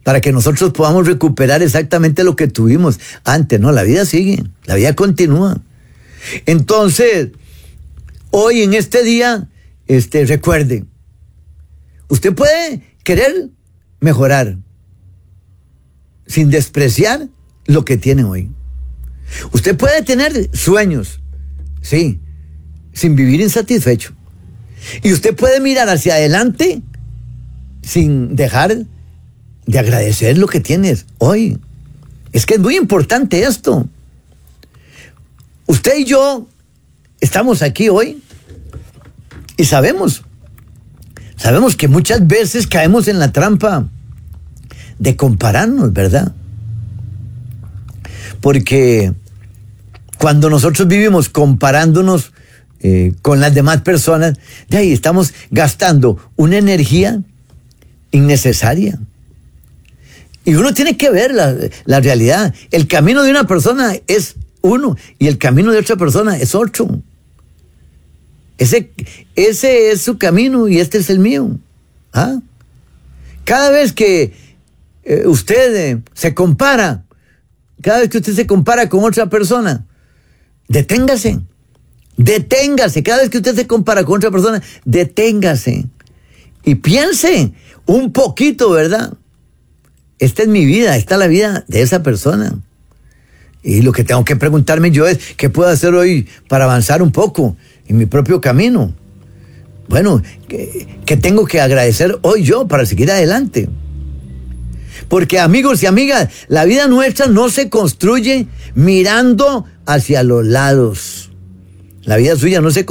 para que nosotros podamos recuperar exactamente lo que tuvimos antes. No, la vida sigue, la vida continúa. Entonces, hoy en este día, recuerde, usted puede querer mejorar sin despreciar lo que tiene hoy. Usted puede tener sueños, sí, sin vivir insatisfecho. Y usted puede mirar hacia adelante sin dejar de agradecer lo que tienes hoy. Es que es muy importante esto. Usted y yo estamos aquí hoy y sabemos que muchas veces caemos en la trampa de compararnos, ¿verdad? Porque cuando nosotros vivimos comparándonos con las demás personas, de ahí estamos gastando una energía innecesaria. Y uno tiene que ver la realidad. El camino de una persona es uno y el camino de otra persona es otro. Ese es su camino y este es el mío. ¿Ah? Cada vez que usted se compara, cada vez que usted se compara con otra persona, deténgase. Cada vez que usted se compara con otra persona, deténgase. Y piense un poquito, ¿verdad? Esta es mi vida, esta es la vida de esa persona. Y lo que tengo que preguntarme yo es, ¿qué puedo hacer hoy para avanzar un poco en mi propio camino? Bueno, ¿qué tengo que agradecer hoy yo para seguir adelante? Porque, amigos y amigas, la vida nuestra no se construye mirando hacia los lados. La vida suya no se